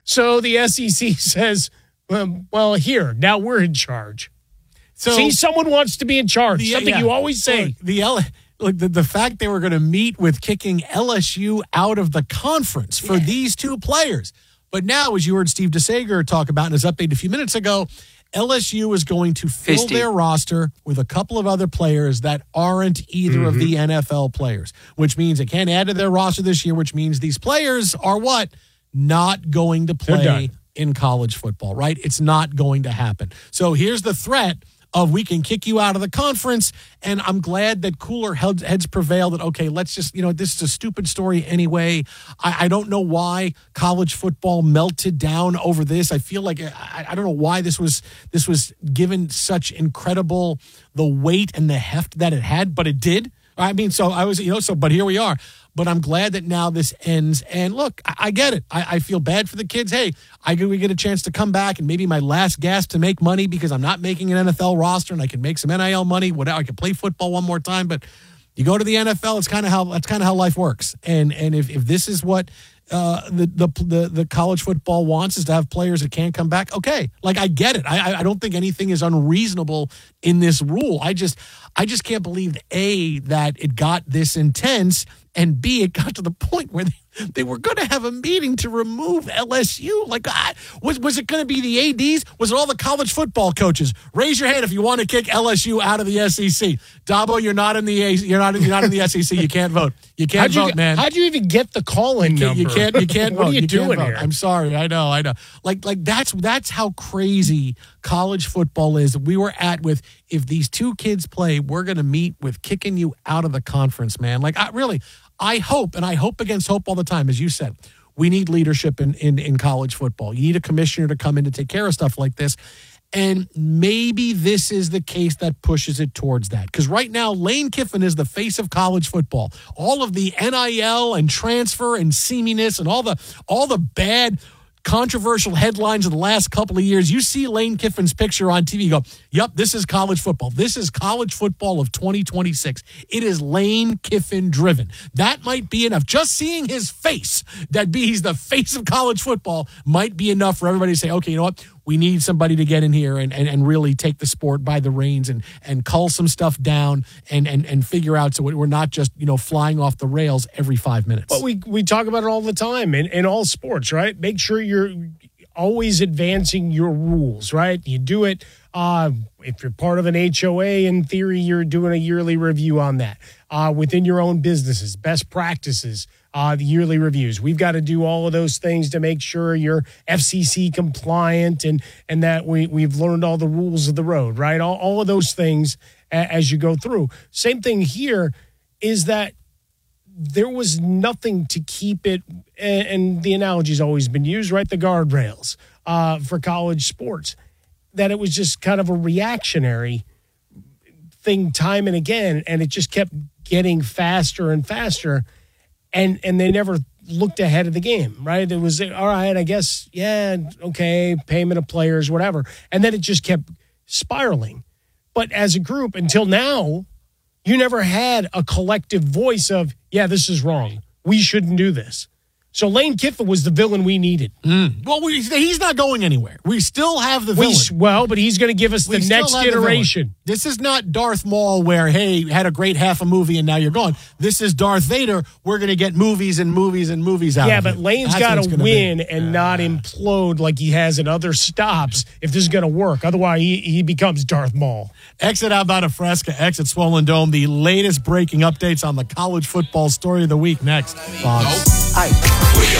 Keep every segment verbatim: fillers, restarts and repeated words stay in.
So the S E C says, um, well, here, now we're in charge. So See, someone wants to be in charge, the, something yeah, you always say. Look, the, L- look, the, the fact they were going to meet with kicking L S U out of the conference for yeah. these two players. But now, as you heard Steve DeSager talk about in his update a few minutes ago, L S U is going to fill Fisty. their roster with a couple of other players that aren't either mm-hmm. of the N F L players, which means they can't add to their roster this year, which means these players are what? Not going to play in college football, right? It's not going to happen. So here's the threat of we can kick you out of the conference, and I'm glad that cooler heads prevail that, okay, let's just, you know, this is a stupid story anyway. I, I don't know why college football melted down over this. I feel like, I, I don't know why this was this was given such incredible, the weight and the heft that it had, but it did. I mean, so I was, you know, so, but here we are. But I'm glad that now this ends. And look, I, I get it. I, I feel bad for the kids. Hey, I we get a chance to come back and maybe my last gasp to make money because I'm not making an N F L roster and I can make some N I L money. Whatever, I can play football one more time. But you go to the N F L, it's kind of how that's kind of how life works. And and if, if this is what uh, the, the the the college football wants is to have players that can't come back, okay. Like I get it. I I don't think anything is unreasonable in this rule. I just I just can't believe A, that it got this intense, and B, it got to the point where they, they were going to have a meeting to remove L S U. Like, ah, was was it going to be the A Ds? Was it all the college football coaches? Raise your hand if you want to kick L S U out of the S E C. Dabo, you're not in the A, you're not you're not in the S E C. You can't vote. You can't how'd vote, you, man. How'd you even get the call-in you number? You can't. You can't. What vote. are you, you doing here? I'm sorry. I know. I know. Like like that's that's how crazy college football is. We were at with if these two kids play, we're going to meet with kicking you out of the conference, man. Like I really. I hope, and I hope against hope all the time, as you said, we need leadership in, in, in college football. You need a commissioner to come in to take care of stuff like this. And maybe this is the case that pushes it towards that. Because right now, Lane Kiffin is the face of college football. All of the N I L and transfer and seaminess and all the all the bad controversial headlines of the last couple of years. You see Lane Kiffin's picture on T V, you go, yep, this is college football. This is college football of twenty twenty-six. It is Lane Kiffin driven. That might be enough. Just seeing his face, that be he's the face of college football, might be enough for everybody to say, okay, you know what? We need somebody to get in here and, and, and really take the sport by the reins and, and cull some stuff down and, and, and figure out so we're not just, you know, flying off the rails every five minutes. But we, we talk about it all the time in, in all sports, right? Make sure you're always advancing your rules, right? You do it. Uh, if you're part of an H O A, in theory, you're doing a yearly review on that. Uh, within your own businesses, best practices, uh, the yearly reviews. We've got to do all of those things to make sure you're F C C compliant and and that we, we've learned all the rules of the road, right? All, all of those things a, as you go through. Same thing here is that there was nothing to keep it, and, and the analogy's always been used, right? The guardrails uh, for college sports. That it was just kind of a reactionary thing time and again, and it just kept getting faster and faster, and and they never looked ahead of the game, right? It was, all right, I guess, yeah, okay, payment of players, whatever. And then it just kept spiraling. But as a group, until now, you never had a collective voice of, yeah, this is wrong. We shouldn't do this. So Lane Kiffin was the villain we needed. Mm. Well, we, he's not going anywhere. We still have the villain. We, well, but he's going to give us the next iteration. The this is not Darth Maul where, hey, had a great half a movie and now you're gone. This is Darth Vader. We're going to get movies and movies and movies out yeah, of it. Yeah, but Lane's got to win be. and uh, not implode like he has in other stops if this is going to work. Otherwise, he, he becomes Darth Maul. Exit out by Nebraska, exit Swollen Dome. The latest breaking updates on the college football story of the week next. Fox. Nope.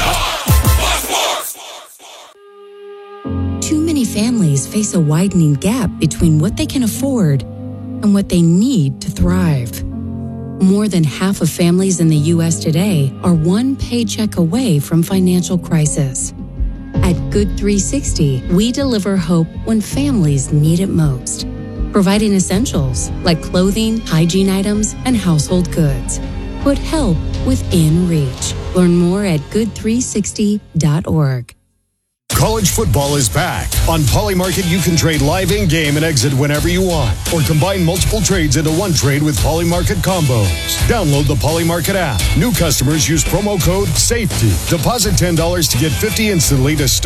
Too many families face a widening gap between what they can afford and what they need to thrive. More than half of families in the U S today are one paycheck away from financial crisis. At Good three sixty, we deliver hope when families need it most, providing essentials like clothing, hygiene items, and household goods. Put help within reach. Learn more at good three sixty dot org. College football is back. On Polymarket, you can trade live in-game and exit whenever you want, or combine multiple trades into one trade with Polymarket combos. Download the Polymarket app. New customers use promo code SAFETY. Deposit ten dollars to get fifty dollars instantly to start.